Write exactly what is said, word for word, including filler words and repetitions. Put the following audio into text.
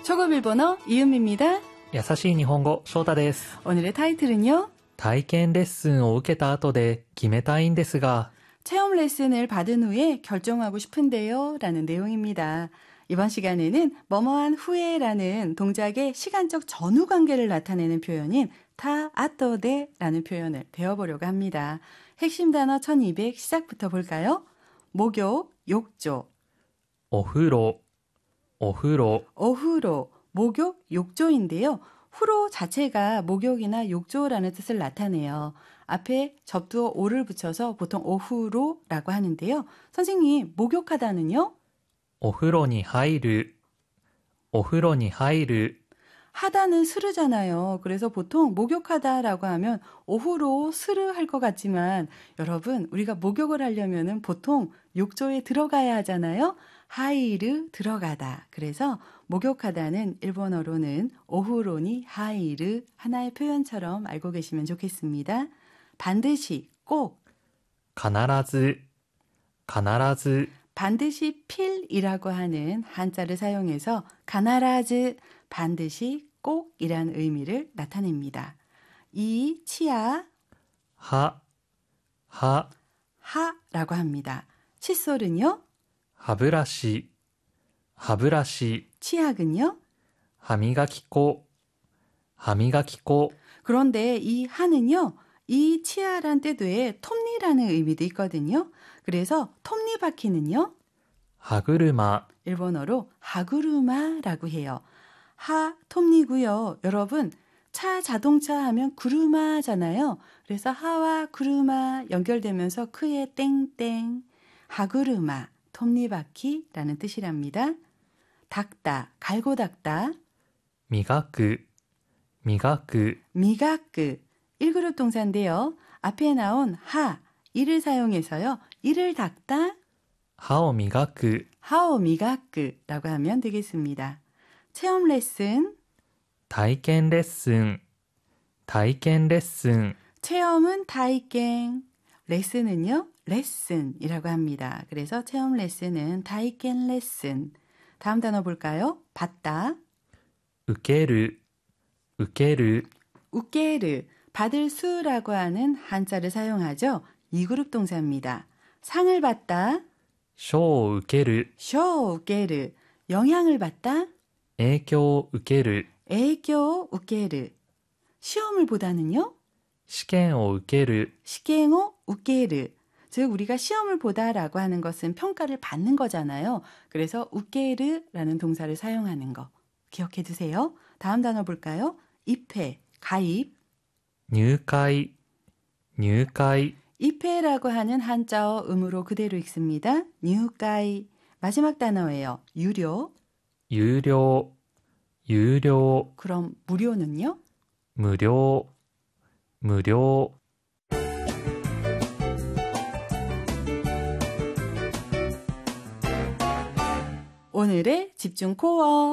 초급 일본어 이은미입니다. 優しい日本語、翔太です。 오늘의 타이틀은요. 体験レッスンを受けた後で決めたいんですが 체험 레슨을 받은 후에 결정하고 싶은데요. 라는 내용입니다. 이번 시간에는 뭐뭐한 후에라는 동작의 시간적 전후 관계를 나타내는 표현인 타 아토데 라는 표현을 배워보려고 합니다. 핵심 단어 천이백 시작부터 볼까요? 목욕, 욕조. お風呂、お風呂 오후로, 목욕, 욕조인데요. 후로 자체가 목욕이나 욕조라는 뜻을 나타내요. 앞에 접두어 오를 붙여서 보통 오후로라고 하는데요. 선생님, 목욕하다는요? お風呂に入る、お風呂に入る 하다는 스르잖아요. 그래서 보통 목욕하다라고 하면 오후로 스르 할 것 같지만 여러분, 우리가 목욕을 하려면은 보통 욕조에 들어가야 하잖아요. 하이르 들어가다. 그래서 목욕하다는 일본어로는 오후로니 하이르 하나의 표현처럼 알고 계시면 좋겠습니다. 반드시 꼭 必ず、必ず 반드시 필이라고 하는 한자를 사용해서 가나라즈 반드시 꼭이란 의미를 나타냅니다. 이 치아 は、は 하라고 합니다. 칫솔은요? 歯ブラシ、歯ブラシ 치약은요? 歯磨き粉、歯磨き粉 그런데 이 하는요. 이 치아란 뜻 외에 톱니라는 의미도 있거든요. 그래서 톱니바퀴는요. 歯車、 일본어로 하구르마라고 해요. 하 톱니고요. 여러분 차 자동차 하면 구르마잖아요. 그래서 하와 구르마 연결되면서 크의 땡땡 하구르마 톱니바퀴라는 뜻이랍니다. 닦다 갈고 닦다 磨く、磨く 미가크 일 그룹 동사인데요. 앞에 나온 하 이를 사용해서요. 이를 닦다 歯を磨く 하오 미가크라고 하면 되겠습니다. 체험 레슨 体験レッスン、体験レッスン 체험은 타이겐, 레슨은요 레슨이라고 합니다. 그래서 체험 레슨은 타이겐 레슨. 다음 단어 볼까요? 받다, 受ける、受ける 우케르, 받을 수라고 하는 한자를 사용하죠. 이 그룹 동사입니다. 상을 받다, 賞を受ける、 쇼 우케르, 영향을 받다, 影響を受ける、 애교 우케르, 시험을 보다는요. 試験を受ける、 시갱오 우케르. 즉 우리가 시험을 보다라고 하는 것은 평가를 받는 거잖아요. 그래서 우케르라는 동사를 사용하는 거 기억해 두세요. 다음 단어 볼까요? 입회, 가입. 入会、入会 입회라고 하는 한자어 음으로 그대로 읽습니다.入会. 마지막 단어예요. 유료. 有料、有料 그럼 무료는요? 無料、無料 오늘의 집중 코어.